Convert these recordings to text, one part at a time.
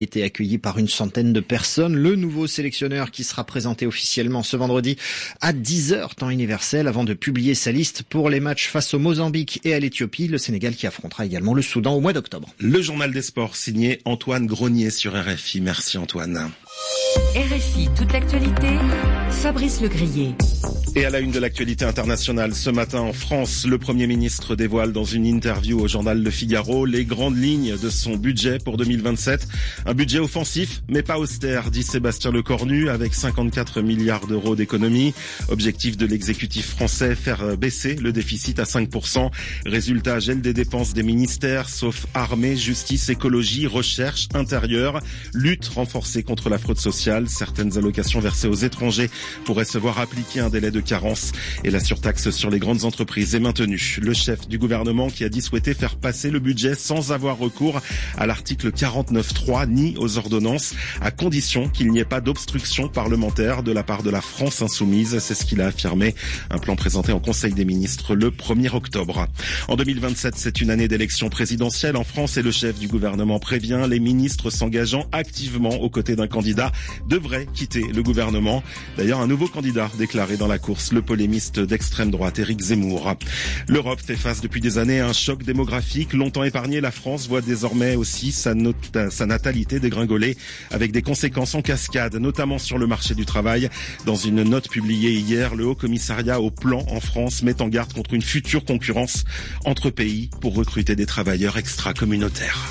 été accueilli par une centaine de personnes. Le nouveau sélectionneur qui sera présenté officiellement ce vendredi à 10h, temps universel, avant de publier sa liste pour les matchs face au Mozambique et à l'Éthiopie. Le Sénégal qui affrontera également le Soudan au mois d'octobre. Le journal des sports signé Antoine Grenier sur RFI. Merci Antoine. RFI, toute l'actualité, Fabrice Legrier. Et à la une de l'actualité internationale, ce matin en France, le Premier ministre dévoile dans une interview au journal Le Figaro les grandes lignes de son budget pour 2027. Un budget offensif, mais pas austère, dit Sébastien Lecornu, avec 54 milliards d'euros d'économies. Objectif de l'exécutif français, faire baisser le déficit à 5%. Résultat, gel des dépenses des ministères, sauf armée, justice, écologie, recherche, intérieur, lutte renforcée contre la fraude sociale. Certaines allocations versées aux étrangers pourraient se voir appliquer un délai de carence et la surtaxe sur les grandes entreprises est maintenue. Le chef du gouvernement qui a dit souhaiter faire passer le budget sans avoir recours à l'article 49.3 ni aux ordonnances, à condition qu'il n'y ait pas d'obstruction parlementaire de la part de la France insoumise. C'est ce qu'il a affirmé. Un plan présenté en Conseil des ministres le 1er octobre. En 2027, c'est une année d'élection présidentielle en France et le chef du gouvernement prévient les ministres s'engageant activement aux côtés d'un candidat devraient quitter le gouvernement. D'ailleurs, un nouveau candidat déclaré dans la course, le polémiste d'extrême droite Éric Zemmour. L'Europe fait face depuis des années à un choc démographique. Longtemps épargné, la France voit désormais aussi sa natalité dégringoler avec des conséquences en cascade, notamment sur le marché du travail. Dans une note publiée hier, le Haut Commissariat au Plan en France met en garde contre une future concurrence entre pays pour recruter des travailleurs extra-communautaires.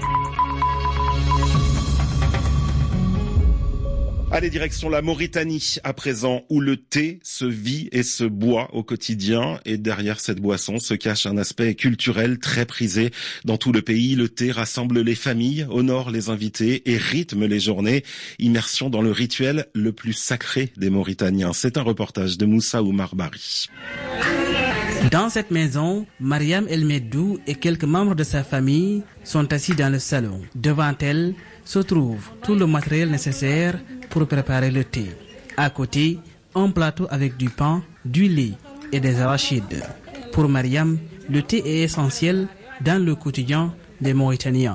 Allez, direction la Mauritanie à présent, où le thé se vit et se boit au quotidien. Et derrière cette boisson se cache un aspect culturel très prisé dans tout le pays. Le thé rassemble les familles, honore les invités et rythme les journées. Immersion dans le rituel le plus sacré des Mauritaniens. C'est un reportage de Moussa Oumar Bari. Dans cette maison, Mariam El Meddou et quelques membres de sa famille sont assis dans le salon. Devant elle se trouve tout le matériel nécessaire pour préparer le thé. À côté, un plateau avec du pain, du lait et des arachides. Pour Mariam, le thé est essentiel dans le quotidien des Mauritaniens.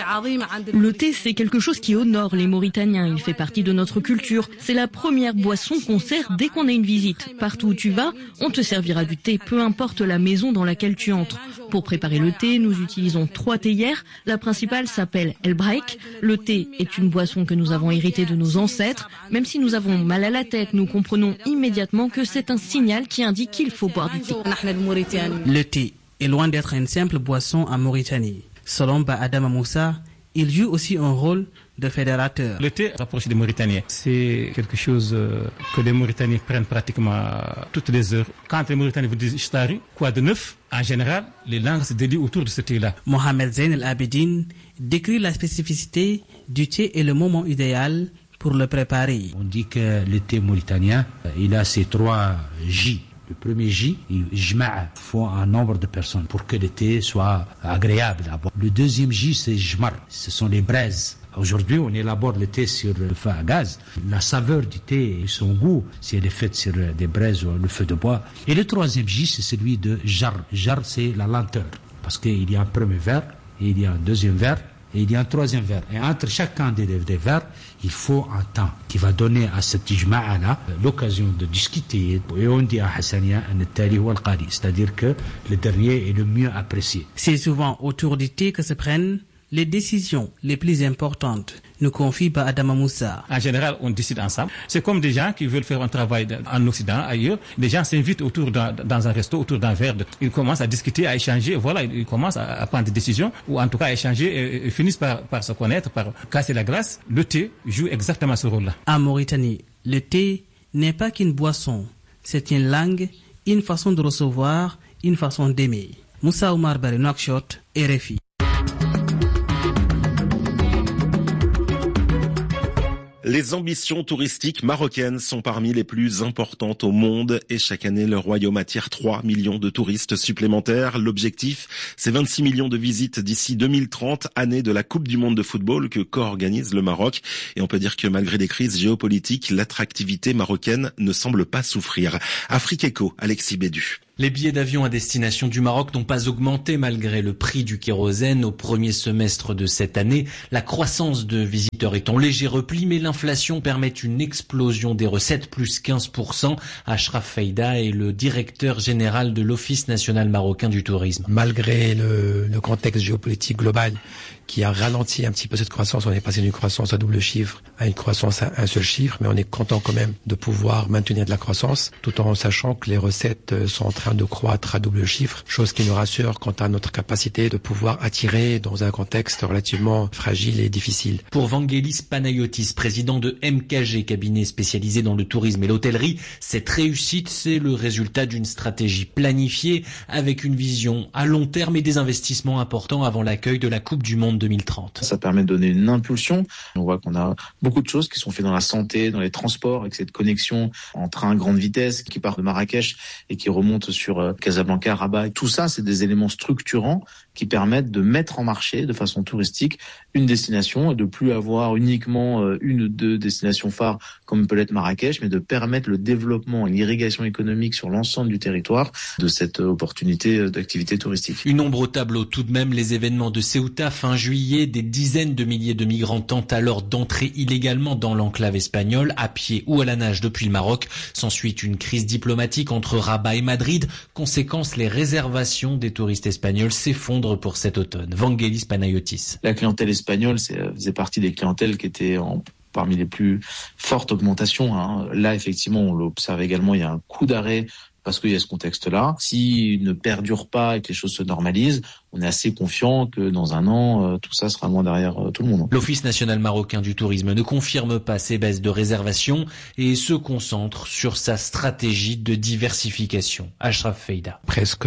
Le thé, c'est quelque chose qui honore les Mauritaniens. Il fait partie de notre culture. C'est la première boisson qu'on sert dès qu'on a une visite. Partout où tu vas, on te servira du thé, peu importe la maison dans laquelle tu entres. Pour préparer le thé, nous utilisons 3 théières. La principale s'appelle El Braik. Le thé est une boisson que nous avons héritée de nos ancêtres. Même si nous avons mal à la tête, nous comprenons immédiatement que c'est un signal qui indique qu'il faut boire du thé. Le thé est loin d'être une simple boisson en Mauritanie. Selon Ba Adama Moussa, il joue aussi un rôle de fédérateur. Le thé rapproche des Mauritaniens. C'est quelque chose que les Mauritaniens prennent pratiquement toutes les heures. Quand les Mauritaniens vous disent Ishtari, quoi de neuf, en général, les langues se délient autour de ce thé-là. Mohamed Zain El Abidine décrit la spécificité du thé et le moment idéal pour le préparer. On dit que le thé mauritanien, il a ces 3 J. Le premier J, il faut un nombre de personnes pour que le thé soit agréable à boire. Le deuxième J, c'est jmar, ce sont les braises. Aujourd'hui, on élabore le thé sur le feu à gaz. La saveur du thé et son goût, si elle est faite sur des braises ou le feu de bois. Et le troisième J, c'est celui de jar. Jar, c'est la lenteur. Parce qu'il y a un premier verre, et il y a un deuxième verre, et il y a un troisième verre. Et entre chacun des verres, il faut un temps qui va donner à cette ijma'a-là l'occasion de discuter. Et on dit à Hassania, c'est-à-dire que le dernier est le mieux apprécié. C'est souvent autour du thé que se prennent les décisions les plus importantes, nous confie Ba Adama Moussa. En général, on décide ensemble. C'est comme des gens qui veulent faire un travail en Occident, ailleurs. Les gens s'invitent dans un resto, autour d'un verre. Ils commencent à discuter, à échanger. Voilà, ils commencent à prendre des décisions, ou en tout cas à échanger, et finissent par se connaître, par casser la glace. Le thé joue exactement ce rôle-là. En Mauritanie, le thé n'est pas qu'une boisson. C'est une langue, une façon de recevoir, une façon d'aimer. Moussa Oumar Bari, Nouakchott, RFI. Les ambitions touristiques marocaines sont parmi les plus importantes au monde et chaque année, le royaume attire 3 millions de touristes supplémentaires. L'objectif, c'est 26 millions de visites d'ici 2030, année de la Coupe du monde de football que co-organise le Maroc. Et on peut dire que malgré les crises géopolitiques, l'attractivité marocaine ne semble pas souffrir. Afrique Eco, Alexis Bédu. Les billets d'avion à destination du Maroc n'ont pas augmenté malgré le prix du kérosène au premier semestre de cette année. La croissance de visiteurs est en léger repli, mais l'inflation permet une explosion des recettes, plus 15%. Achraf Feida est le directeur général de l'Office national marocain du tourisme. Malgré le contexte géopolitique global qui a ralenti un petit peu cette croissance, on est passé d'une croissance à double chiffre à une croissance à un seul chiffre, mais on est content quand même de pouvoir maintenir de la croissance, tout en sachant que les recettes sont en train de croître à double chiffre, chose qui nous rassure quant à notre capacité de pouvoir attirer dans un contexte relativement fragile et difficile. Pour Vangelis Panayotis, président de MKG, cabinet spécialisé dans le tourisme et l'hôtellerie, cette réussite, c'est le résultat d'une stratégie planifiée avec une vision à long terme et des investissements importants avant l'accueil de la Coupe du Monde 2030. Ça permet de donner une impulsion. On voit qu'on a beaucoup de choses qui sont faites dans la santé, dans les transports, avec cette connexion en train grande vitesse qui part de Marrakech et qui remonte sur Casablanca, Rabat. Tout ça, c'est des éléments structurants qui permettent de mettre en marché de façon touristique une destination et de plus avoir uniquement une ou deux destinations phares comme peut l'être Marrakech, mais de permettre le développement et l'irrigation économique sur l'ensemble du territoire de cette opportunité d'activité touristique. Une ombre au tableau tout de même, les événements de Ceuta fin juillet, des dizaines de milliers de migrants tentent alors d'entrer illégalement dans l'enclave espagnole, à pied ou à la nage depuis le Maroc. S'ensuit une crise diplomatique entre Rabat et Madrid. Conséquence, les réservations des touristes espagnols s'effondrent pour cet automne. Vangelis Panayotis. La clientèle espagnole faisait partie des clientèles qui étaient parmi les plus fortes augmentations. Là, effectivement, on l'observe également, il y a un coup d'arrêt parce qu'il y a ce contexte-là. S'il ne perdure pas et que les choses se normalisent, on est assez confiant que dans un an, tout ça sera loin derrière tout le monde. L'Office national marocain du tourisme ne confirme pas ces baisses de réservation et se concentre sur sa stratégie de diversification. Achraf Feida. Presque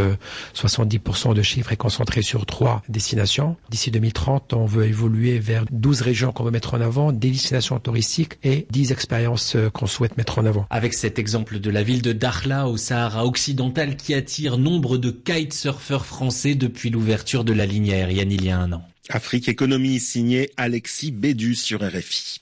70% de chiffre est concentré sur 3 destinations. D'ici 2030, on veut évoluer vers 12 régions qu'on veut mettre en avant, des destinations touristiques et 10 expériences qu'on souhaite mettre en avant. Avec cet exemple de la ville de Dakhla au Sahara occidental qui attire nombre de kitesurfers français depuis l'ouverture de la ligne aérienne il y a un an. Afrique Économie, signé Alexis Bédu sur RFI.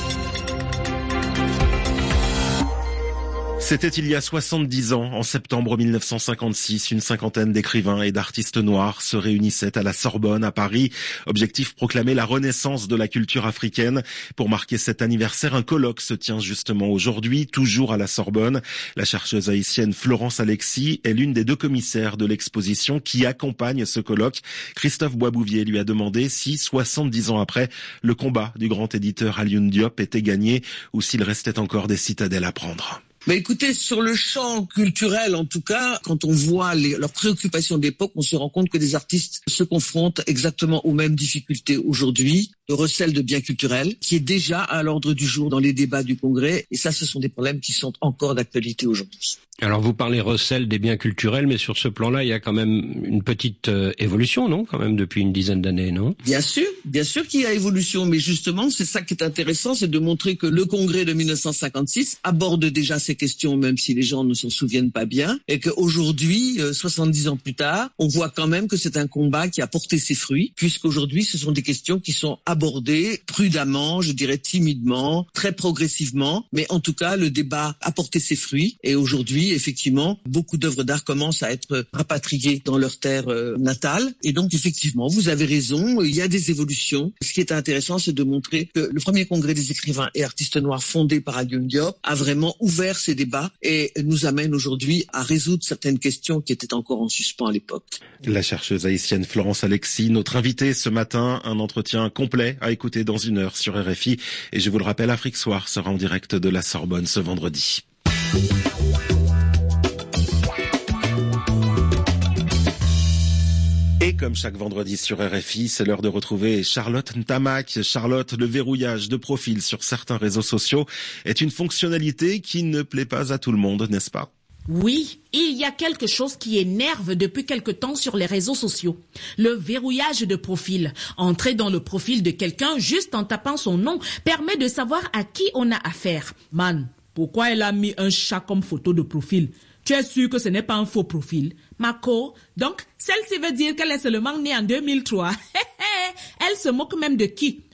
C'était il y a 70 ans, en septembre 1956, une cinquantaine d'écrivains et d'artistes noirs se réunissaient à la Sorbonne à Paris. Objectif, proclamer la renaissance de la culture africaine. Pour marquer cet anniversaire, un colloque se tient justement aujourd'hui, toujours à la Sorbonne. La chercheuse haïtienne Florence Alexis est l'une des 2 commissaires de l'exposition qui accompagne ce colloque. Christophe Boisbouvier lui a demandé si, 70 ans après, le combat du grand éditeur Alioune Diop était gagné ou s'il restait encore des citadelles à prendre. Mais écoutez, sur le champ culturel, en tout cas, quand on voit leurs préoccupations d'époque, on se rend compte que des artistes se confrontent exactement aux mêmes difficultés aujourd'hui. Le recel de biens culturels, qui est déjà à l'ordre du jour dans les débats du Congrès. Et ça, ce sont des problèmes qui sont encore d'actualité aujourd'hui. Alors, vous parlez recel des biens culturels, mais sur ce plan-là, il y a quand même une petite évolution, non? Quand même, depuis une dizaine d'années, non? Bien sûr qu'il y a évolution, mais justement, c'est ça qui est intéressant, c'est de montrer que le Congrès de 1956 aborde déjà ces questions, même si les gens ne s'en souviennent pas bien, et qu'aujourd'hui, 70 ans plus tard, on voit quand même que c'est un combat qui a porté ses fruits, puisqu'aujourd'hui, ce sont des questions qui sont abordées prudemment, je dirais timidement, très progressivement, mais en tout cas, le débat a porté ses fruits, et aujourd'hui, effectivement, beaucoup d'œuvres d'art commencent à être rapatriées dans leur terre natale. Et donc, effectivement, vous avez raison, il y a des évolutions. Ce qui est intéressant, c'est de montrer que le premier congrès des écrivains et artistes noirs fondé par Alioune Diop a vraiment ouvert ces débats et nous amène aujourd'hui à résoudre certaines questions qui étaient encore en suspens à l'époque. La chercheuse haïtienne Florence Alexis, notre invitée ce matin, un entretien complet à écouter dans 1 heure sur RFI. Et je vous le rappelle, Afrique Soir sera en direct de la Sorbonne ce vendredi. Et comme chaque vendredi sur RFI, c'est l'heure de retrouver Charlotte Ntamak. Charlotte, le verrouillage de profil sur certains réseaux sociaux est une fonctionnalité qui ne plaît pas à tout le monde, n'est-ce pas? Oui, il y a quelque chose qui énerve depuis quelque temps sur les réseaux sociaux. Le verrouillage de profil. Entrer dans le profil de quelqu'un juste en tapant son nom permet de savoir à qui on a affaire. Man, pourquoi elle a mis un chat comme photo de profil? Tu es sûr que ce n'est pas un faux profil? Mako, donc celle-ci veut dire qu'elle est seulement née en 2003. Elle se moque même de qui?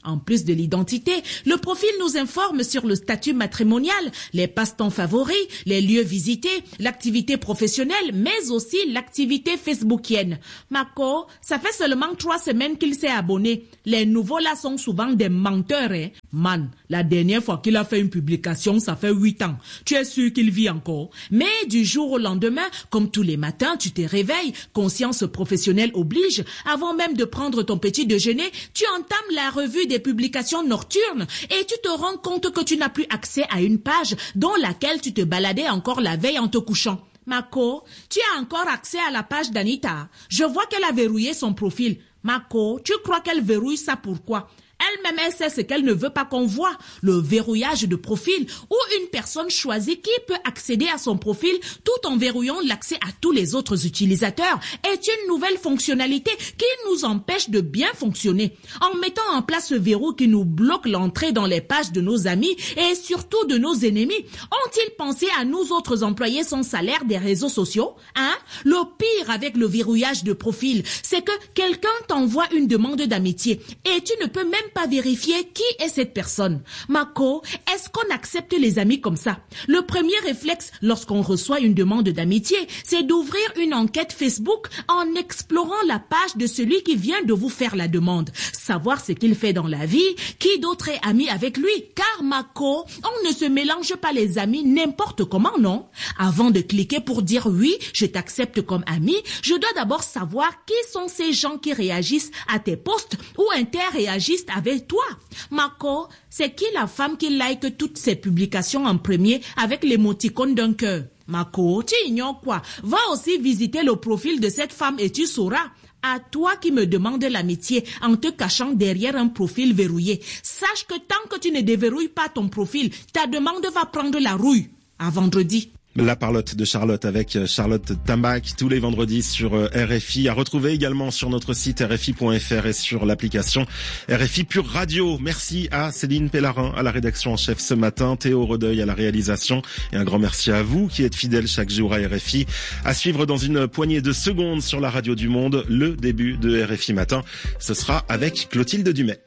En plus de l'identité, le profil nous informe sur le statut matrimonial, les passe-temps favoris, les lieux visités, l'activité professionnelle, mais aussi l'activité facebookienne. Marco, ça fait seulement 3 semaines qu'il s'est abonné. Les nouveaux là sont souvent des menteurs, hein. Man, la dernière fois qu'il a fait une publication, ça fait 8 ans. Tu es sûr qu'il vit encore? Mais du jour au lendemain, comme tous les matins, tu te réveilles, conscience professionnelle oblige, avant même de prendre ton petit déjeuner, tu entames la revue des publications nocturnes et tu te rends compte que tu n'as plus accès à une page dans laquelle tu te baladais encore la veille en te couchant. Marco, tu as encore accès à la page d'Anita. Je vois qu'elle a verrouillé son profil. Marco, tu crois qu'elle verrouille ça pourquoi? Elle-même, elle sait ce qu'elle ne veut pas qu'on voit. Le verrouillage de profil où une personne choisit qui peut accéder à son profil tout en verrouillant l'accès à tous les autres utilisateurs est une nouvelle fonctionnalité qui nous empêche de bien fonctionner. En mettant en place ce verrou qui nous bloque l'entrée dans les pages de nos amis et surtout de nos ennemis, ont-ils pensé à nous autres employés sans salaire des réseaux sociaux? Le pire avec le verrouillage de profil, c'est que quelqu'un t'envoie une demande d'amitié et tu ne peux même pas vérifier qui est cette personne. Marco, est-ce qu'on accepte les amis comme ça? Le premier réflexe lorsqu'on reçoit une demande d'amitié, c'est d'ouvrir une enquête Facebook en explorant la page de celui qui vient de vous faire la demande. Savoir ce qu'il fait dans la vie, qui d'autre est ami avec lui. Car Marco, on ne se mélange pas les amis n'importe comment, non? Avant de cliquer pour dire oui, je t'accepte comme ami, je dois d'abord savoir qui sont ces gens qui réagissent à tes posts ou interréagissent avec toi. Marco, c'est qui la femme qui like toutes ces publications en premier avec l'émoticône d'un cœur? Marco, tu ignores quoi? Va aussi visiter le profil de cette femme et tu sauras. À toi qui me demandes l'amitié en te cachant derrière un profil verrouillé, sache que tant que tu ne déverrouilles pas ton profil, ta demande va prendre la rouille. À vendredi. La parlotte de Charlotte avec Charlotte Tambac tous les vendredis sur RFI, à retrouver également sur notre site rfi.fr et sur l'application RFI Pure Radio. Merci à Céline Pellarin à la rédaction en chef ce matin, Théo Redeuil à la réalisation et un grand merci à vous qui êtes fidèles chaque jour à RFI. À suivre dans une poignée de secondes sur la radio du monde, le début de RFI Matin. Ce sera avec Clotilde Dumais.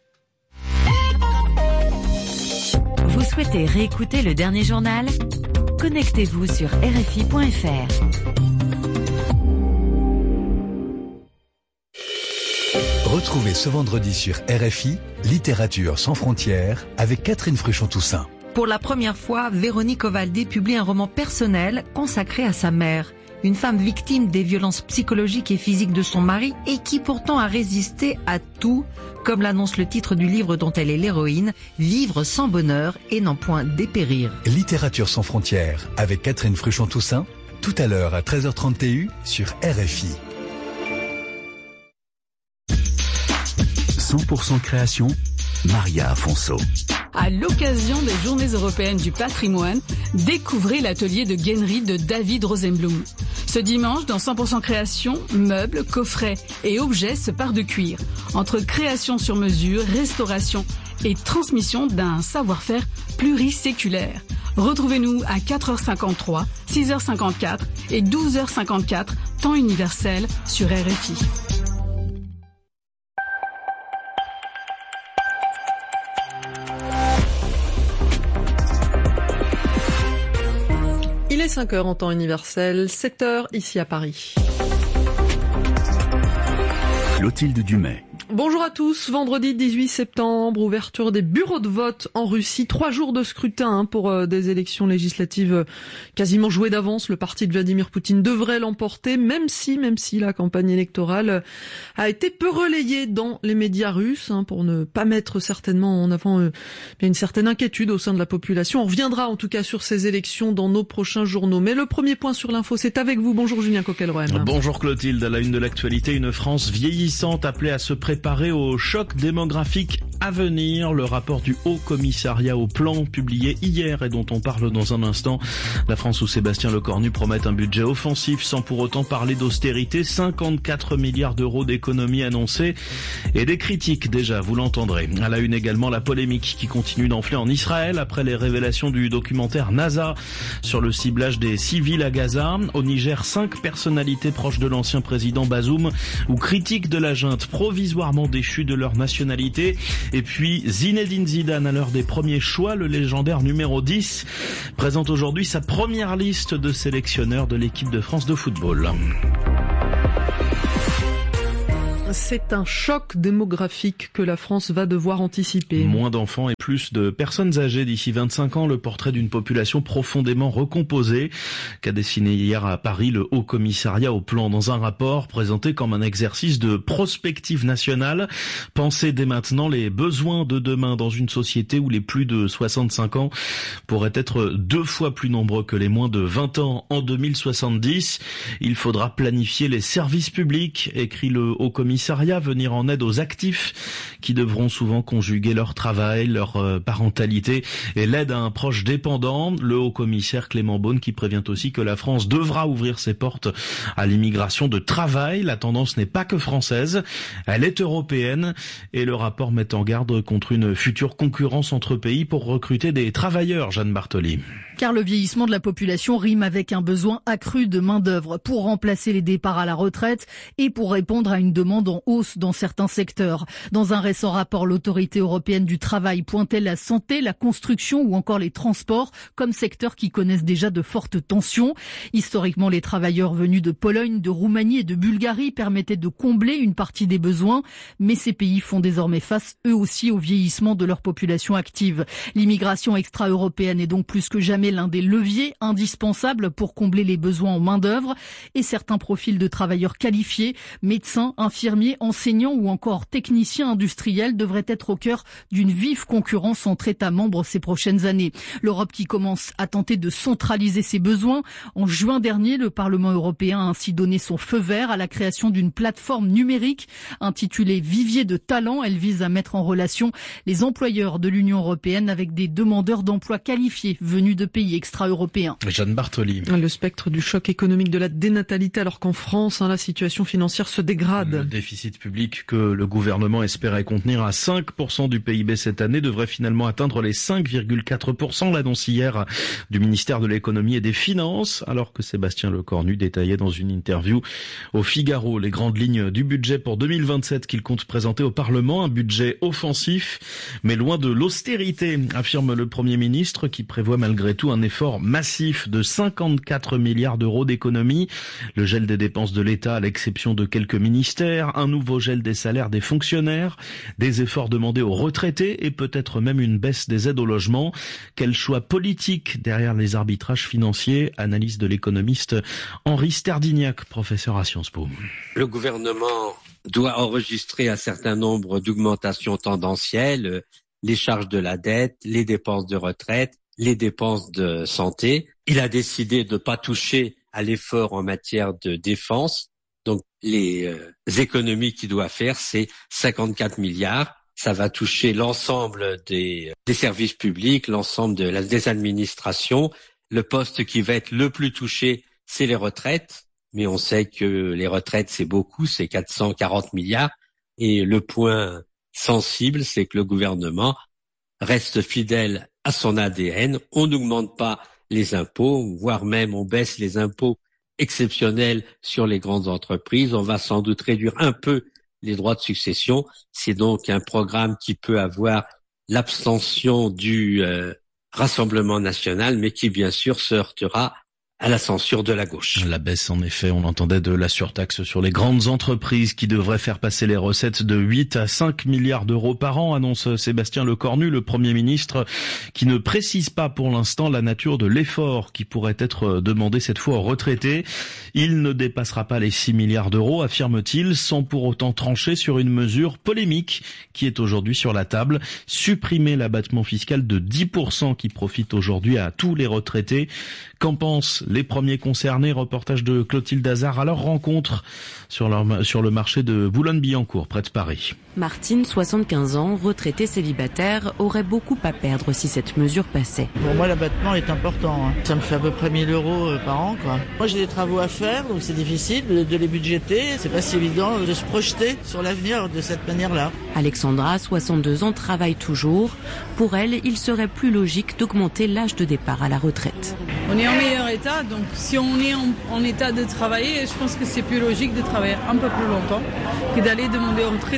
Vous souhaitez réécouter le dernier journal ? Connectez-vous sur RFI.fr. Retrouvez ce vendredi sur RFI, Littérature sans frontières, avec Catherine Fruchon-Toussaint. Pour la première fois, Véronique Ovaldi publie un roman personnel consacré à sa mère. Une femme victime des violences psychologiques et physiques de son mari et qui pourtant a résisté à tout, comme l'annonce le titre du livre dont elle est l'héroïne, Vivre sans bonheur et n'en point dépérir. Littérature sans frontières, avec Catherine Fruchon-Toussaint, tout à l'heure à 13h30 TU sur RFI. 100% création, Maria Afonso. À l'occasion des Journées européennes du patrimoine, découvrez l'atelier de gainerie de David Rosenblum. Ce dimanche, dans 100% création, meubles, coffrets et objets se parent de cuir. Entre création sur mesure, restauration et transmission d'un savoir-faire pluriséculaire. Retrouvez-nous à 4h53, 6h54 et 12h54, temps universel sur RFI. Il est 5h en temps universel, 7h ici à Paris. Clotilde Dumais. Bonjour à tous, vendredi 18 septembre, ouverture des bureaux de vote en Russie, 3 jours de scrutin pour des élections législatives quasiment jouées d'avance. Le parti de Vladimir Poutine devrait l'emporter, même si la campagne électorale a été peu relayée dans les médias russes, pour ne pas mettre certainement en avant une certaine inquiétude au sein de la population. On reviendra en tout cas sur ces élections dans nos prochains journaux. Mais le premier point sur l'info, c'est avec vous. Bonjour Julien Coquelroem. Bonjour Clotilde, à la une de l'actualité, une France vieillissante appelée à se préparer au choc démographique à venir. Le rapport du Haut Commissariat au Plan publié hier et dont on parle dans un instant. La France où Sébastien Lecornu promet un budget offensif sans pour autant parler d'austérité. 54 milliards d'euros d'économies annoncées et des critiques déjà, vous l'entendrez. À la une également, la polémique qui continue d'enfler en Israël après les révélations du documentaire NASA sur le ciblage des civils à Gaza. Au Niger, 5 personnalités proches de l'ancien président Bazoum ou critiques de la junte provisoirement temporairement déchus de leur nationalité. Et puis Zinedine Zidane, à l'heure des premiers choix, le légendaire numéro 10, présente aujourd'hui sa première liste de sélectionneurs de l'équipe de France de football. C'est un choc démographique que la France va devoir anticiper. Moins d'enfants et plus de personnes âgées d'ici 25 ans, le portrait d'une population profondément recomposée qu'a dessiné hier à Paris le Haut Commissariat au Plan dans un rapport présenté comme un exercice de prospective nationale. Penser dès maintenant les besoins de demain dans une société où les plus de 65 ans pourraient être 2 fois plus nombreux que les moins de 20 ans en 2070. Il faudra planifier les services publics, écrit le Haut Commissariat, venir en aide aux actifs qui devront souvent conjuguer leur travail, leur parentalité et l'aide à un proche dépendant. Le haut-commissaire Clément Beaune qui prévient aussi que la France devra ouvrir ses portes à l'immigration de travail. La tendance n'est pas que française, elle est européenne et le rapport met en garde contre une future concurrence entre pays pour recruter des travailleurs, Jeanne Bartoli. Car le vieillissement de la population rime avec un besoin accru de main-d'œuvre pour remplacer les départs à la retraite et pour répondre à une demande en hausse dans certains secteurs. Dans un récent rapport, l'autorité européenne du travail pointait la santé, la construction ou encore les transports comme secteurs qui connaissent déjà de fortes tensions. Historiquement, les travailleurs venus de Pologne, de Roumanie et de Bulgarie permettaient de combler une partie des besoins, mais ces pays font désormais face eux aussi au vieillissement de leur population active. L'immigration extra-européenne est donc plus que jamais l'un des leviers indispensables pour combler les besoins en main-d'œuvre et certains profils de travailleurs qualifiés, médecins, infirmiers, enseignants ou encore techniciens industriels devraient être au cœur d'une vive concurrence entre États membres ces prochaines années. L'Europe qui commence à tenter de centraliser ses besoins. En juin dernier, le Parlement européen a ainsi donné son feu vert à la création d'une plateforme numérique intitulée Vivier de talent. Elle vise à mettre en relation les employeurs de l'Union européenne avec des demandeurs d'emploi qualifiés venus de pays extra-européens. Jeanne Bartoli. Le spectre du choc économique de la dénatalité alors qu'en France, la situation financière se dégrade. Le déficit public que le gouvernement espérait contenir à 5% du PIB cette année devrait finalement atteindre les 5,4%, l'annonce hier du ministère de l'économie et des finances, alors que Sébastien Lecornu détaillait dans une interview au Figaro les grandes lignes du budget pour 2027 qu'il compte présenter au Parlement, un budget offensif mais loin de l'austérité, affirme le Premier ministre qui prévoit malgré tout un effort massif de 54 milliards d'euros d'économie, le gel des dépenses de l'État à l'exception de quelques ministères, un nouveau gel des salaires des fonctionnaires, des efforts demandés aux retraités et peut-être même une baisse des aides au logement. Quel choix politique derrière les arbitrages financiers? Analyse de l'économiste Henri Sterdignac, professeur à Sciences Po. Le gouvernement doit enregistrer un certain nombre d'augmentations tendancielles, les charges de la dette, les dépenses de retraite, les dépenses de santé. Il a décidé de ne pas toucher à l'effort en matière de défense. Donc les économies qu'il doit faire, c'est 54 milliards. Ça va toucher l'ensemble des services publics, l'ensemble des administrations. Le poste qui va être le plus touché, c'est les retraites. Mais on sait que les retraites, c'est beaucoup, c'est 440 milliards. Et le point sensible, c'est que le gouvernement reste fidèle à son ADN. On n'augmente pas les impôts, voire même on baisse les impôts exceptionnels sur les grandes entreprises. On va sans doute réduire un peu les droits de succession. C'est donc un programme qui peut avoir l'abstention du Rassemblement national, mais qui bien sûr se heurtera à la censure de la gauche. La baisse, en effet, on l'entendait, de la surtaxe sur les grandes entreprises qui devrait faire passer les recettes de 8 à 5 milliards d'euros par an, annonce Sébastien Lecornu, le Premier ministre, qui ne précise pas pour l'instant la nature de l'effort qui pourrait être demandé cette fois aux retraités. Il ne dépassera pas les 6 milliards d'euros, affirme-t-il, sans pour autant trancher sur une mesure polémique qui est aujourd'hui sur la table. Supprimer l'abattement fiscal de 10% qui profite aujourd'hui à tous les retraités. Qu'en pensent les premiers concernés? Reportage de Clotilde Hazard à leur rencontre sur le marché de Boulogne-Billancourt, près de Paris. Martine, 75 ans, retraitée célibataire, aurait beaucoup à perdre si cette mesure passait. Pour moi, l'abattement est important. Ça me fait à peu près 1 000 euros par an, quoi. Moi, j'ai des travaux à faire, donc c'est difficile de les budgéter. C'est pas si évident de se projeter sur l'avenir de cette manière-là. Alexandra, 62 ans, travaille toujours. Pour elle, il serait plus logique d'augmenter l'âge de départ à la retraite. On est en meilleur état, donc si on est en état de travailler, je pense que c'est plus logique de travailler un peu plus longtemps que d'aller demander aux retraités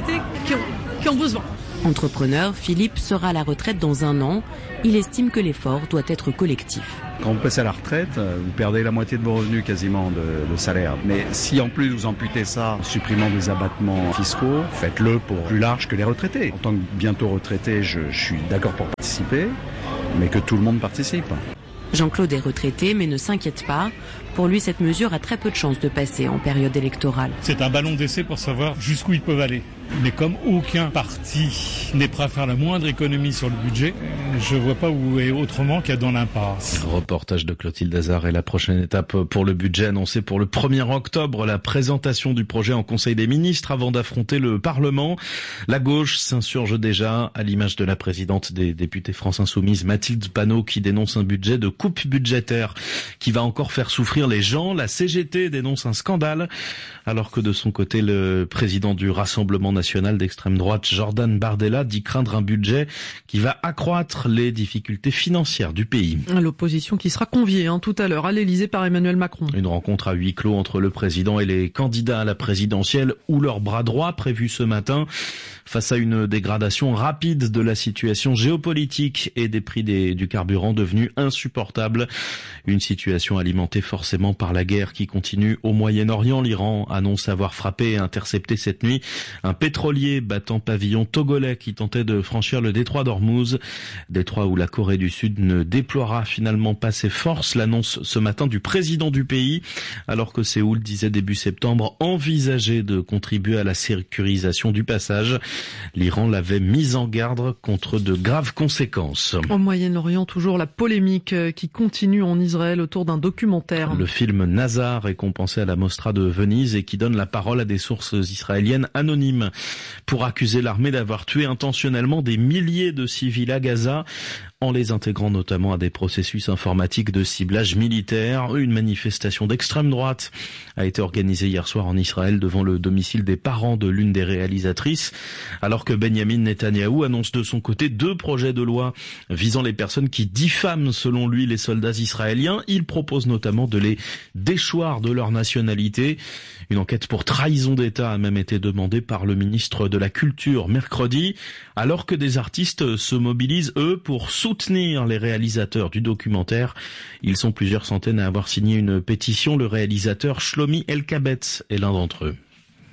qui ont besoin. Entrepreneur, Philippe sera à la retraite dans 1 an. Il estime que l'effort doit être collectif. Quand vous passez à la retraite, vous perdez la moitié de vos revenus quasiment de salaire. Mais si en plus vous amputez ça en supprimant des abattements fiscaux, faites-le pour plus large que les retraités. En tant que bientôt retraité, je suis d'accord pour participer, mais que tout le monde participe. Jean-Claude est retraité mais ne s'inquiète pas. Pour lui, cette mesure a très peu de chances de passer en période électorale. C'est un ballon d'essai pour savoir jusqu'où ils peuvent aller. Mais comme aucun parti n'est prêt à faire la moindre économie sur le budget, je vois pas où est autrement qu'à dans l'impasse. Reportage de Clotilde Hazard et la prochaine étape pour le budget annoncé pour le 1er octobre, la présentation du projet en Conseil des ministres avant d'affronter le Parlement. La gauche s'insurge déjà à l'image de la présidente des députés France Insoumise, Mathilde Panot, qui dénonce un budget de coupe budgétaire qui va encore faire souffrir les gens. La CGT dénonce un scandale alors que de son côté, le président du Rassemblement national d'extrême droite, Jordan Bardella, dit craindre un budget qui va accroître les difficultés financières du pays. L'opposition qui sera conviée tout à l'heure à l'Elysée par Emmanuel Macron. Une rencontre à huis clos entre le président et les candidats à la présidentielle ou leur bras droit prévu ce matin. Face à une dégradation rapide de la situation géopolitique et des prix du carburant devenus insupportables. Une situation alimentée forcément par la guerre qui continue au Moyen-Orient. L'Iran annonce avoir frappé et intercepté cette nuit un pétrolier battant pavillon togolais qui tentait de franchir le détroit d'Ormuz. Détroit où la Corée du Sud ne déploiera finalement pas ses forces. L'annonce ce matin du président du pays, alors que Séoul disait début septembre envisager de contribuer à la sécurisation du passage. L'Iran l'avait mis en garde contre de graves conséquences. Au Moyen-Orient, toujours la polémique qui continue en Israël autour d'un documentaire. Le film Nazar, récompensé à la Mostra de Venise et qui donne la parole à des sources israéliennes anonymes pour accuser l'armée d'avoir tué intentionnellement des milliers de civils à Gaza, en les intégrant notamment à des processus informatiques de ciblage militaire. Une manifestation d'extrême droite a été organisée hier soir en Israël devant le domicile des parents de l'une des réalisatrices, alors que Benjamin Netanyahou annonce de son côté 2 projets de loi visant les personnes qui diffament selon lui les soldats israéliens. Il propose notamment de les déchoir de leur nationalité. Une enquête pour trahison d'État a même été demandée par le ministre de la Culture mercredi, alors que des artistes se mobilisent, eux, pour soutenir les réalisateurs du documentaire. Ils sont plusieurs centaines à avoir signé une pétition. Le réalisateur Shlomi Elkabetz est l'un d'entre eux.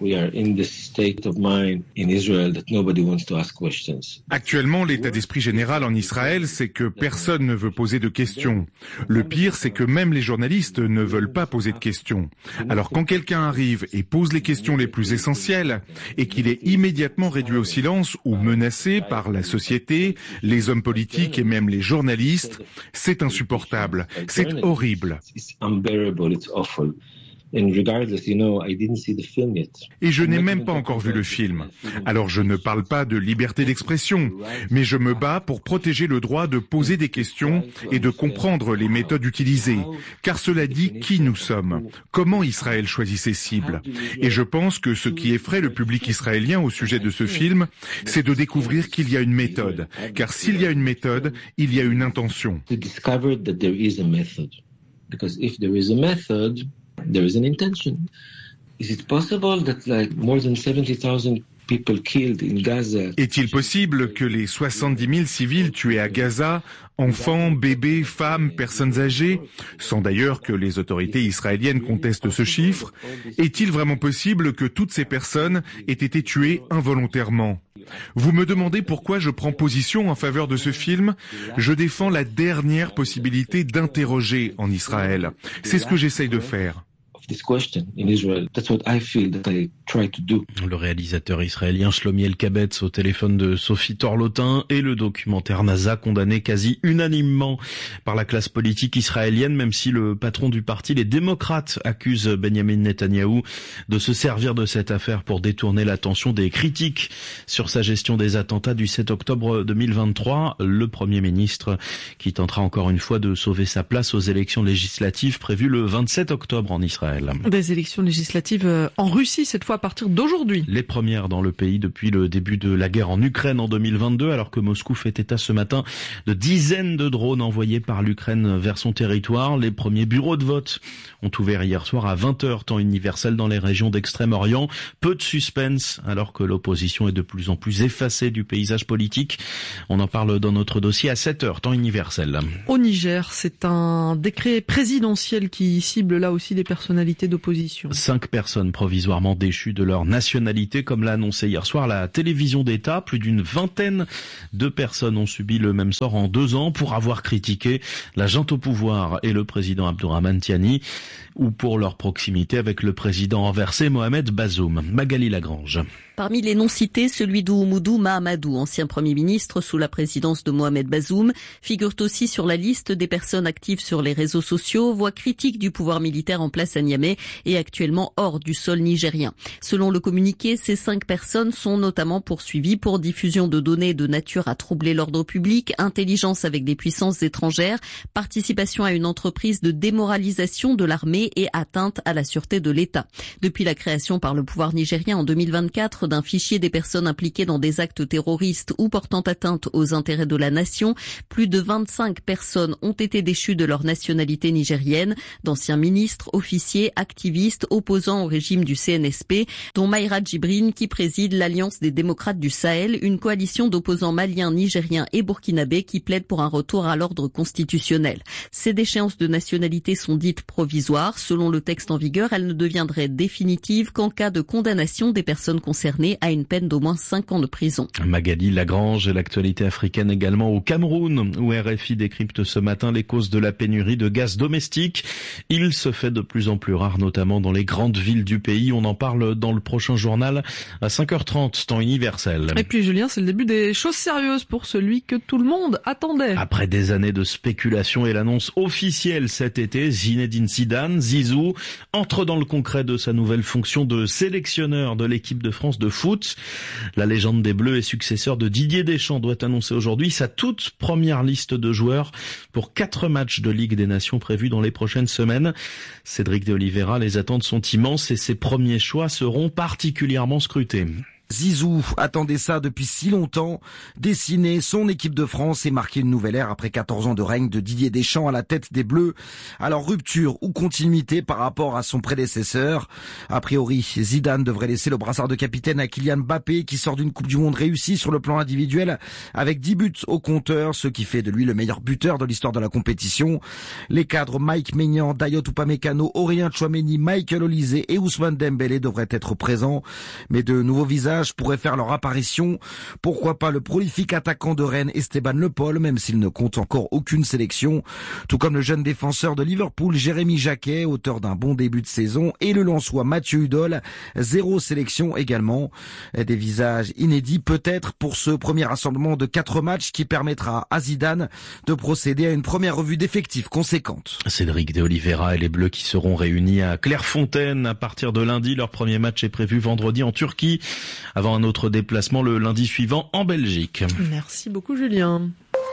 Actuellement, l'état d'esprit général en Israël, c'est que personne ne veut poser de questions. Le pire, c'est que même les journalistes ne veulent pas poser de questions. Alors quand quelqu'un arrive et pose les questions les plus essentielles, et qu'il est immédiatement réduit au silence ou menacé par la société, les hommes politiques et même les journalistes, c'est insupportable. C'est horrible. Et je n'ai même pas encore vu le film. Alors je ne parle pas de liberté d'expression, mais je me bats pour protéger le droit de poser des questions et de comprendre les méthodes utilisées, car cela dit qui nous sommes, comment Israël choisit ses cibles. Et je pense que ce qui effraie le public israélien au sujet de ce film, c'est de découvrir qu'il y a une méthode, car s'il y a une méthode, il y a une intention. There is an intention. Is it possible that more than 70,000 people killed in Gaza? Est-il possible que les 70 000 civils tués à Gaza, enfants, bébés, femmes, personnes âgées, sans d'ailleurs que les autorités israéliennes contestent ce chiffre, est-il vraiment possible que toutes ces personnes aient été tuées involontairement? Vous me demandez pourquoi je prends position en faveur de ce film? Je défends la dernière possibilité d'interroger en Israël. C'est ce que j'essaye de faire. Le réalisateur israélien Shlomi Elkabetz au téléphone de Sophie Torlotin et le documentaire NASA condamné quasi unanimement par la classe politique israélienne, même si le patron du parti, les démocrates, accuse Benjamin Netanyahou de se servir de cette affaire pour détourner l'attention des critiques sur sa gestion des attentats du 7 octobre 2023. Le Premier ministre qui tentera encore une fois de sauver sa place aux élections législatives prévues le 27 octobre en Israël. Des élections législatives en Russie, cette fois partir d'aujourd'hui. Les premières dans le pays depuis le début de la guerre en Ukraine en 2022, alors que Moscou fait état ce matin de dizaines de drones envoyés par l'Ukraine vers son territoire. Les premiers bureaux de vote ont ouvert hier soir à 20h, temps universel dans les régions d'Extrême-Orient. Peu de suspense, alors que l'opposition est de plus en plus effacée du paysage politique. On en parle dans notre dossier à 7h, temps universel. Au Niger, c'est un décret présidentiel qui cible là aussi des personnalités d'opposition. 5 personnes provisoirement déchues de leur nationalité, comme l'a annoncé hier soir la télévision d'État. Plus d'une vingtaine de personnes ont subi le même sort en 2 ans pour avoir critiqué la junte au pouvoir et le président Abdourahmane Tiani, ou pour leur proximité avec le président renversé Mohamed Bazoum. Magali Lagrange. Parmi les noms cités, celui d'Oumoudou Mahamadou, ancien Premier ministre sous la présidence de Mohamed Bazoum, figure aussi sur la liste des personnes actives sur les réseaux sociaux, voix critique du pouvoir militaire en place à Niamey et actuellement hors du sol nigérien. Selon le communiqué, ces 5 personnes sont notamment poursuivies pour diffusion de données de nature à troubler l'ordre public, intelligence avec des puissances étrangères, participation à une entreprise de démoralisation de l'armée et atteinte à la sûreté de l'État. Depuis la création par le pouvoir nigérien en 2024 d'un fichier des personnes impliquées dans des actes terroristes ou portant atteinte aux intérêts de la nation, plus de 25 personnes ont été déchues de leur nationalité nigérienne, d'anciens ministres, officiers, activistes, opposants au régime du CNSP, dont Maïra Djibrine qui préside l'Alliance des démocrates du Sahel, une coalition d'opposants maliens, nigériens et burkinabés qui plaident pour un retour à l'ordre constitutionnel. Ces déchéances de nationalité sont dites provisoires. Selon le texte en vigueur, elles ne deviendraient définitives qu'en cas de condamnation des personnes concernées à une peine d'au moins 5 ans de prison. Magali Lagrange et l'actualité africaine également au Cameroun, où RFI décrypte ce matin les causes de la pénurie de gaz domestique. Il se fait de plus en plus rare, notamment dans les grandes villes du pays. On en parle dans le prochain journal à 5h30, temps universel. Et puis Julien, c'est le début des choses sérieuses pour celui que tout le monde attendait. Après des années de spéculation et l'annonce officielle cet été, Zinedine Zidane, Zizou, entre dans le concret de sa nouvelle fonction de sélectionneur de l'équipe de France de foot. La légende des Bleus et successeur de Didier Deschamps doit annoncer aujourd'hui sa toute première liste de joueurs pour 4 matchs de Ligue des Nations prévus dans les prochaines semaines. Cédric de Oliveira, les attentes sont immenses et ses premiers choix seront particulièrement scrutés. Zizou attendait ça depuis si longtemps, dessiner son équipe de France et marquer une nouvelle ère après 14 ans de règne de Didier Deschamps à la tête des Bleus. Alors rupture ou continuité par rapport à son prédécesseur? A priori, Zidane devrait laisser le brassard de capitaine à Kylian Mbappé qui sort d'une Coupe du Monde réussie sur le plan individuel avec 10 buts au compteur, ce qui fait de lui le meilleur buteur de l'histoire de la compétition. Les cadres Mike Maignan, Dayot Upamecano, Aurélien Tchouaméni, Michael Olise et Ousmane Dembélé devraient être présents, mais de nouveaux visages pourraient faire leur apparition. Pourquoi pas le prolifique attaquant de Rennes Esteban Le Paul, même s'il ne compte encore aucune sélection, tout comme le jeune défenseur de Liverpool Jérémy Jacquet, auteur d'un bon début de saison, et le Lensois Mathieu Hudol, 0 sélection également. Des visages inédits peut-être pour ce premier rassemblement de 4 matchs qui permettra à Zidane de procéder à une première revue d'effectifs conséquente. Cédric de Oliveira et les Bleus qui seront réunis à Clairefontaine à partir de lundi. Leur premier match est prévu vendredi en Turquie, avant un autre déplacement le lundi suivant en Belgique. Merci beaucoup Julien.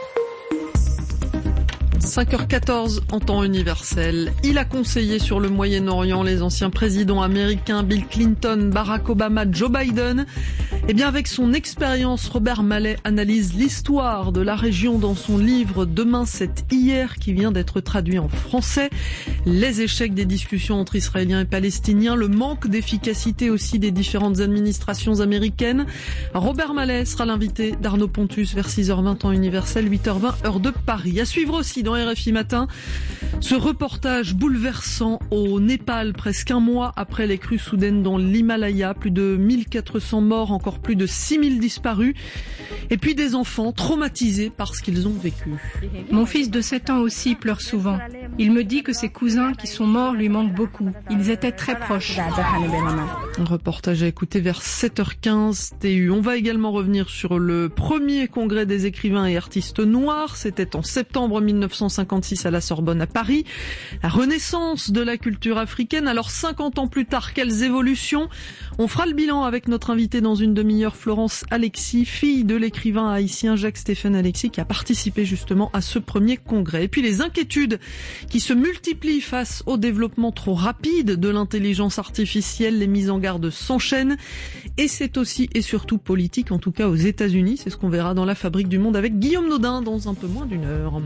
5h14 en temps universel. Il a conseillé sur le Moyen-Orient les anciens présidents américains Bill Clinton, Barack Obama, Joe Biden. Eh bien, avec son expérience, Robert Mallet analyse l'histoire de la région dans son livre Demain c'est hier, qui vient d'être traduit en français. Les échecs des discussions entre Israéliens et Palestiniens, le manque d'efficacité aussi des différentes administrations américaines. Robert Mallet sera l'invité d'Arnaud Pontus vers 6h20 temps universel, 8h20 heure de Paris. À suivre aussi dans RFI Matin, ce reportage bouleversant au Népal, presque un mois après les crues soudaines dans l'Himalaya, plus de 1400 morts, encore plus de 6000 disparus, et puis des enfants traumatisés par ce qu'ils ont vécu. Mon fils de 7 ans aussi pleure souvent. Il me dit que ses cousins qui sont morts lui manquent beaucoup. Ils étaient très proches. Un reportage à écouter vers 7h15 TU. On va également revenir sur le premier congrès des écrivains et artistes noirs. C'était en septembre 1956 à la Sorbonne à Paris. Paris. La renaissance de la culture africaine. Alors 50 ans plus tard, quelles évolutions? On fera le bilan avec notre invité dans une demi-heure, Florence Alexis, fille de l'écrivain haïtien Jacques-Stéphane Alexis, qui a participé justement à ce premier congrès. Et puis les inquiétudes qui se multiplient face au développement trop rapide de l'intelligence artificielle, les mises en garde s'enchaînent. Et c'est aussi et surtout politique, en tout cas aux États-Unis. C'est ce qu'on verra dans la Fabrique du Monde avec Guillaume Naudin dans un peu moins d'une heure.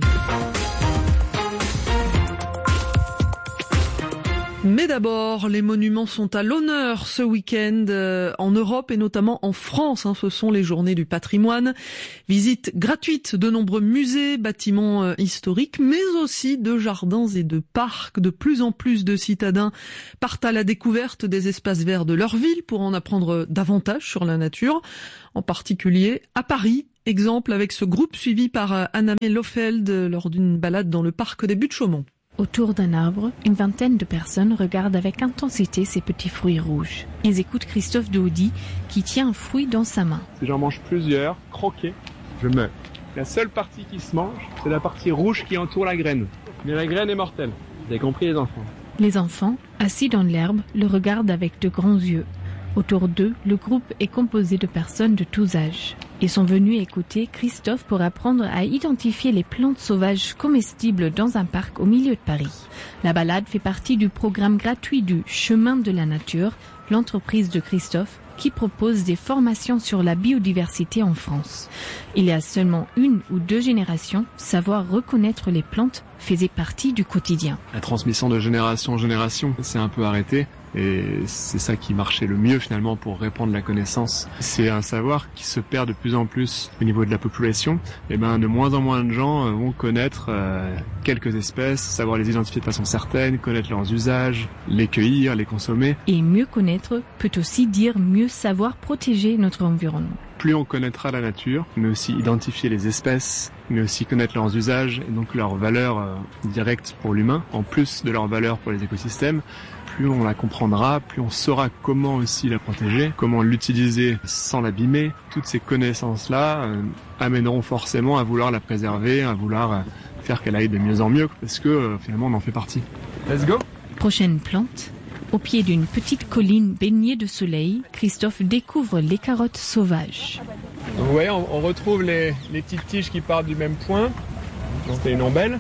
Mais d'abord, les monuments sont à l'honneur ce week-end en Europe et notamment en France. Ce sont les journées du patrimoine. Visite gratuite de nombreux musées, bâtiments historiques, mais aussi de jardins et de parcs. De plus en plus de citadins partent à la découverte des espaces verts de leur ville pour en apprendre davantage sur la nature. En particulier à Paris, exemple avec ce groupe suivi par Anna-Mé Lofeld lors d'une balade dans le parc des Buttes-Chaumont. Autour d'un arbre, une vingtaine de personnes regardent avec intensité ces petits fruits rouges. Ils écoutent Christophe Doudy qui tient un fruit dans sa main. Si j'en mange plusieurs, croqués, je meurs. La seule partie qui se mange, c'est la partie rouge qui entoure la graine. Mais la graine est mortelle. Vous avez compris les enfants? Les enfants, assis dans l'herbe, le regardent avec de grands yeux. Autour d'eux, le groupe est composé de personnes de tous âges. Ils sont venus écouter Christophe pour apprendre à identifier les plantes sauvages comestibles dans un parc au milieu de Paris. La balade fait partie du programme gratuit du Chemin de la Nature, l'entreprise de Christophe, qui propose des formations sur la biodiversité en France. Il y a seulement 1 ou 2 générations, savoir reconnaître les plantes faisait partie du quotidien. La transmission de génération en génération s'est un peu arrêtée. Et c'est ça qui marchait le mieux finalement pour répandre la connaissance. C'est un savoir qui se perd de plus en plus au niveau de la population. Et de moins en moins de gens vont connaître quelques espèces, savoir les identifier de façon certaine, connaître leurs usages, les cueillir, les consommer. Et mieux connaître peut aussi dire mieux savoir protéger notre environnement. Plus on connaîtra la nature, mais aussi identifier les espèces, mais aussi connaître leurs usages et donc leurs valeurs directes pour l'humain, en plus de leurs valeurs pour les écosystèmes, plus on la comprendra, plus on saura comment aussi la protéger, comment l'utiliser sans l'abîmer. Toutes ces connaissances-là amèneront forcément à vouloir la préserver, à vouloir faire qu'elle aille de mieux en mieux, parce que finalement on en fait partie. Let's go! Prochaine plante. Au pied d'une petite colline baignée de soleil, Christophe découvre les carottes sauvages. Donc vous voyez, on retrouve les petites tiges qui partent du même point. C'est une ombelle.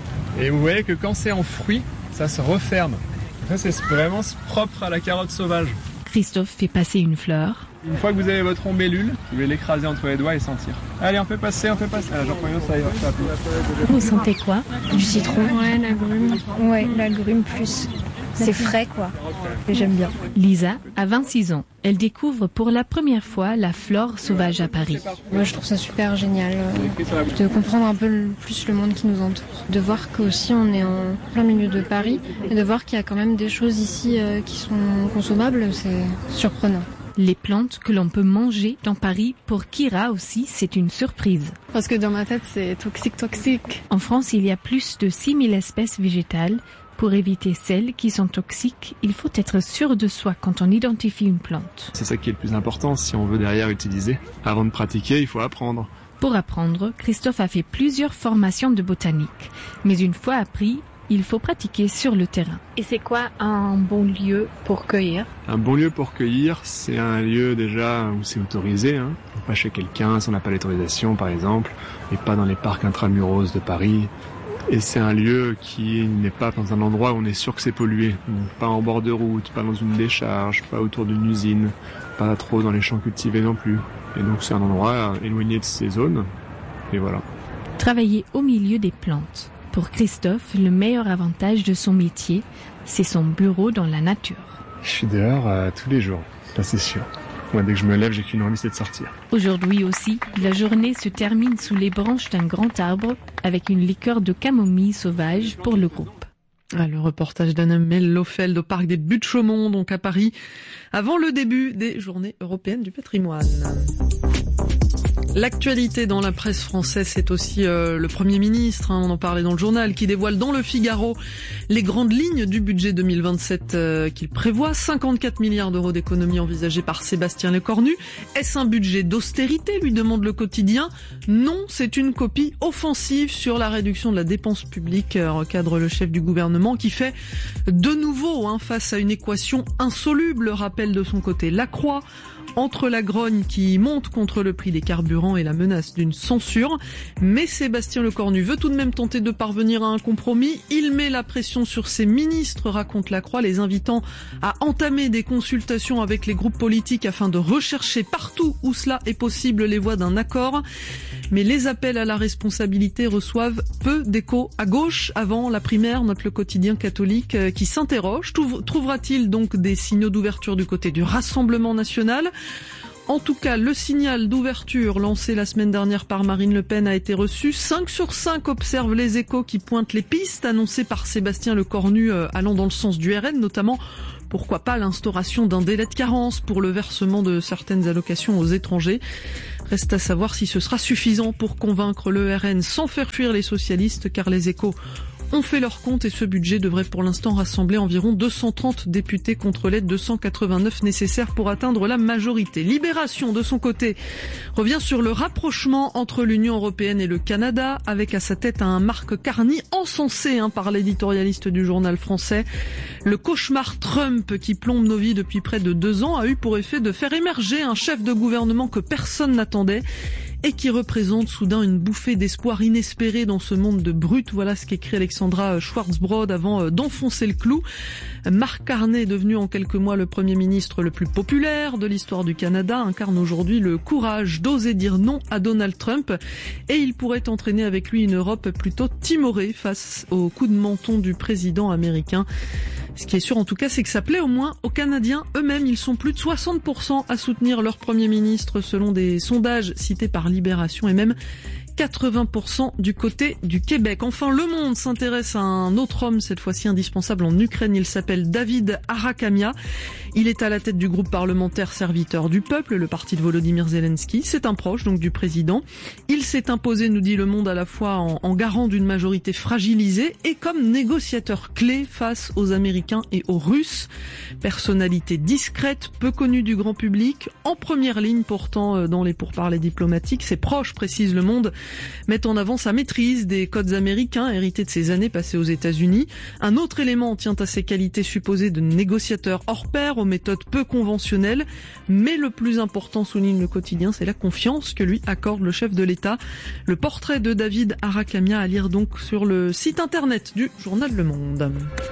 Et vous voyez que quand c'est en fruit, ça se referme. Ça, c'est vraiment propre à la carotte sauvage. Christophe fait passer une fleur. Une fois que vous avez votre ombellule, vous pouvez l'écraser entre les doigts et sentir. Allez, on peut passer. Ah, Jean-Paul, ça ira. Vous sentez quoi? Du citron. Ouais, l'agrume. Ouais, l'agrume plus. C'est frais, quoi. Et j'aime bien. Lisa a 26 ans. Elle découvre pour la première fois la flore sauvage à Paris. Moi, je trouve ça super génial de comprendre un peu plus le monde qui nous entoure. De voir qu'aussi on est en plein milieu de Paris et de voir qu'il y a quand même des choses ici qui sont consommables, c'est surprenant. Les plantes que l'on peut manger dans Paris, pour Kira aussi, c'est une surprise. Parce que dans ma tête, c'est toxique. En France, il y a plus de 6000 espèces végétales. Pour éviter celles qui sont toxiques, il faut être sûr de soi quand on identifie une plante. C'est ça qui est le plus important si on veut derrière utiliser. Avant de pratiquer, il faut apprendre. Pour apprendre, Christophe a fait plusieurs formations de botanique. Mais une fois appris, il faut pratiquer sur le terrain. Et c'est quoi un bon lieu pour cueillir? Un bon lieu pour cueillir, c'est un lieu déjà où c'est autorisé. Pas chez quelqu'un si on n'a pas l'autorisation par exemple, et pas dans les parcs intramuros de Paris. Et c'est un lieu qui n'est pas dans un endroit où on est sûr que c'est pollué. Pas en bord de route, pas dans une décharge, pas autour d'une usine, pas trop dans les champs cultivés non plus. Et donc c'est un endroit éloigné de ces zones. Et voilà. Travailler au milieu des plantes. Pour Christophe, le meilleur avantage de son métier, c'est son bureau dans la nature. Je suis dehors tous les jours, ça c'est sûr. Moi, dès que je me lève, j'ai qu'une envie, c'est de sortir. Aujourd'hui aussi, la journée se termine sous les branches d'un grand arbre avec une liqueur de camomille sauvage pour le groupe. Le reportage d'Anna-Mé Lofeld au parc des Buttes-Chaumont, donc à Paris, avant le début des Journées européennes du patrimoine. L'actualité dans la presse française, c'est aussi le Premier ministre, on en parlait dans le journal, qui dévoile dans le Figaro les grandes lignes du budget 2027 qu'il prévoit. 54 milliards d'euros d'économies envisagées par Sébastien Lecornu. Est-ce un budget d'austérité, lui demande le Quotidien. Non, c'est une copie offensive sur la réduction de la dépense publique, recadre le chef du gouvernement, qui fait de nouveau face à une équation insoluble, rappelle de son côté Lacroix. Entre la grogne qui monte contre le prix des carburants et la menace d'une censure. Mais Sébastien Lecornu veut tout de même tenter de parvenir à un compromis. Il met la pression sur ses ministres, raconte Lacroix, les invitant à entamer des consultations avec les groupes politiques afin de rechercher partout où cela est possible les voies d'un accord. Mais les appels à la responsabilité reçoivent peu d'écho à gauche avant la primaire, note le Quotidien catholique qui s'interroge. Trouvera-t-il donc des signaux d'ouverture du côté du Rassemblement national ? En tout cas, le signal d'ouverture lancé la semaine dernière par Marine Le Pen a été reçu. 5 sur 5 observent les Échos qui pointent les pistes annoncées par Sébastien Lecornu allant dans le sens du RN, notamment pourquoi pas l'instauration d'un délai de carence pour le versement de certaines allocations aux étrangers. Reste à savoir si ce sera suffisant pour convaincre le RN sans faire fuir les socialistes, car les Échos ont fait leur compte et ce budget devrait pour l'instant rassembler environ 230 députés contre les 289 nécessaires pour atteindre la majorité. Libération, de son côté, revient sur le rapprochement entre l'Union européenne et le Canada, avec à sa tête un Marc Carney encensé par l'éditorialiste du journal français. Le cauchemar Trump qui plombe nos vies depuis près de 2 ans a eu pour effet de faire émerger un chef de gouvernement que personne n'attendait et qui représente soudain une bouffée d'espoir inespérée dans ce monde de brutes. Voilà ce qu'écrit Alexandra Schwarzbrod avant d'enfoncer le clou. Marc Carney, devenu en quelques mois le Premier ministre le plus populaire de l'histoire du Canada, incarne aujourd'hui le courage d'oser dire non à Donald Trump et il pourrait entraîner avec lui une Europe plutôt timorée face au coup de menton du président américain. Ce qui est sûr en tout cas, c'est que ça plaît au moins aux Canadiens eux-mêmes. Ils sont plus de 60% à soutenir leur Premier ministre selon des sondages cités par Libération et même 80% du côté du Québec. Enfin, Le Monde s'intéresse à un autre homme, cette fois-ci indispensable en Ukraine. Il s'appelle David Arakhamia. Il est à la tête du groupe parlementaire Serviteurs du Peuple, le parti de Volodymyr Zelensky. C'est un proche donc du président. Il s'est imposé, nous dit Le Monde, à la fois en garant d'une majorité fragilisée et comme négociateur clé face aux Américains et aux Russes. Personnalité discrète, peu connue du grand public, en première ligne pourtant dans les pourparlers diplomatiques. Ses proches, précise Le Monde, mettent en avant sa maîtrise des codes américains hérités de ses années passées aux États-Unis. Un autre élément tient à ses qualités supposées de négociateur hors pair, aux méthodes peu conventionnelles. Mais le plus important, souligne le Quotidien, c'est la confiance que lui accorde le chef de l'État. Le portrait de David Arakhamia à lire donc sur le site internet du journal Le Monde.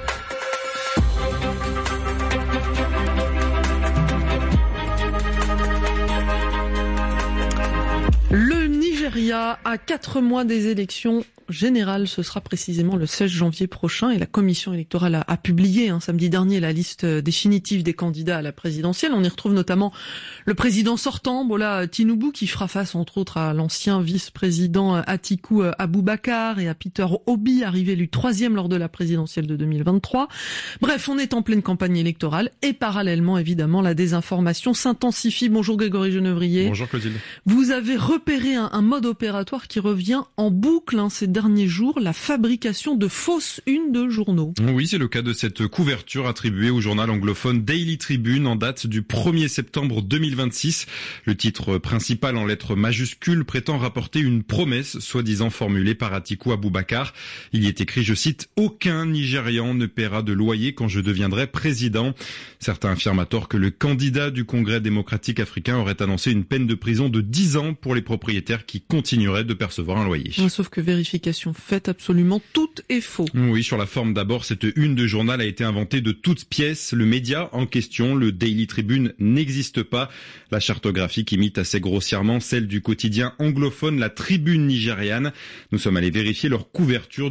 Le Nigeria, à 4 mois des élections générale, ce sera précisément le 16 janvier prochain et la commission électorale a publié samedi dernier la liste définitive des candidats à la présidentielle. On y retrouve notamment le président sortant, Bola Tinubu, qui fera face entre autres à l'ancien vice-président Atiku Abubakar et à Peter Obi, arrivé lui 3e lors de la présidentielle de 2023. Bref, on est en pleine campagne électorale et parallèlement, évidemment, la désinformation s'intensifie. Bonjour Grégory Genevrier. Bonjour Clotilde. Vous avez repéré un mode opératoire qui revient en boucle ces derniers jours, la fabrication de fausses unes de journaux. Oui, c'est le cas de cette couverture attribuée au journal anglophone Daily Tribune en date du 1er septembre 2026. Le titre principal en lettres majuscules prétend rapporter une promesse soi-disant formulée par Atiku Abubakar. Il y est écrit, je cite, « Aucun Nigérian ne paiera de loyer quand je deviendrai président ». Certains affirment à tort que le candidat du Congrès démocratique africain aurait annoncé une peine de prison de 10 ans pour les propriétaires qui continueraient de percevoir un loyer. Sauf que vérification faite, absolument tout est faux. Oui, sur la forme d'abord, cette une de journal a été inventée de toutes pièces. Le média en question, le Daily Tribune, n'existe pas. La charte graphique imite assez grossièrement celle du quotidien anglophone La Tribune nigériane. Nous sommes allés vérifier, leur couverture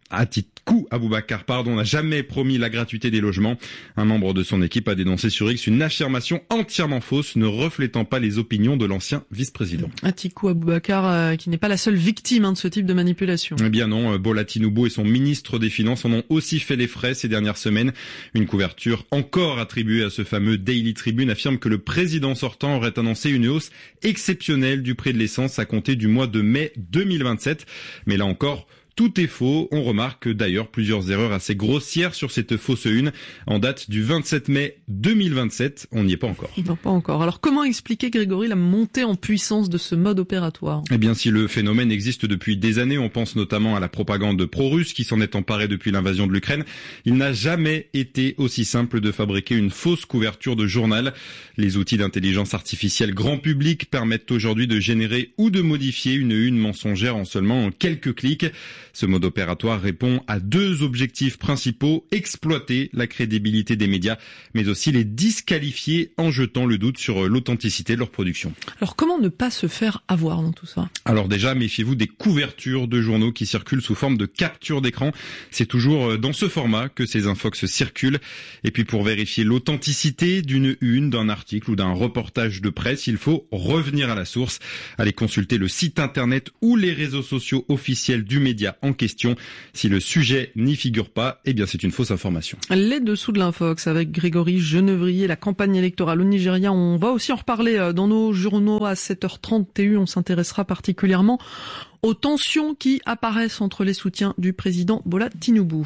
Atikou Abubakar, n'a jamais promis la gratuité des logements. Un membre de son équipe a dénoncé sur X une affirmation entièrement fausse, ne reflétant pas les opinions de l'ancien vice-président. Atikou Abubakar, qui n'est pas la seule victime de ce type de manipulation. Eh bien non, Bola Tinubu et son ministre des Finances en ont aussi fait les frais ces dernières semaines. Une couverture encore attribuée à ce fameux Daily Tribune affirme que le président sortant aurait annoncé une hausse exceptionnelle du prix de l'essence à compter du mois de mai 2027. Mais là encore, tout est faux. On remarque d'ailleurs plusieurs erreurs assez grossières sur cette fausse une en date du 27 mai 2027. On n'y est pas encore. Non, pas encore. Alors comment expliquer, Grégory, la montée en puissance de ce mode opératoire ? Eh bien, si le phénomène existe depuis des années, on pense notamment à la propagande pro-russe qui s'en est emparée depuis l'invasion de l'Ukraine. Il n'a jamais été aussi simple de fabriquer une fausse couverture de journal. Les outils d'intelligence artificielle grand public permettent aujourd'hui de générer ou de modifier une une mensongère en seulement quelques clics. Ce mode opératoire répond à deux objectifs principaux, exploiter la crédibilité des médias, mais aussi les disqualifier en jetant le doute sur l'authenticité de leur production. Alors comment ne pas se faire avoir dans tout ça ? Alors déjà, méfiez-vous des couvertures de journaux qui circulent sous forme de capture d'écran. C'est toujours dans ce format que ces infox circulent. Et puis pour vérifier l'authenticité d'une une, d'un article ou d'un reportage de presse, il faut revenir à la source. Allez consulter le site internet ou les réseaux sociaux officiels du média en question. Si le sujet n'y figure pas, eh bien c'est une fausse information. Les dessous de l'infox avec Grégory Genevrier, la campagne électorale au Nigeria, on va aussi en reparler dans nos journaux à 7h30 TU. On s'intéressera particulièrement aux tensions qui apparaissent entre les soutiens du président Bola Tinubu.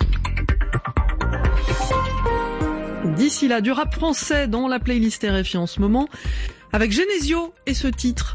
D'ici là, du rap français dans la playlist RFI en ce moment, avec Genesio et ce titre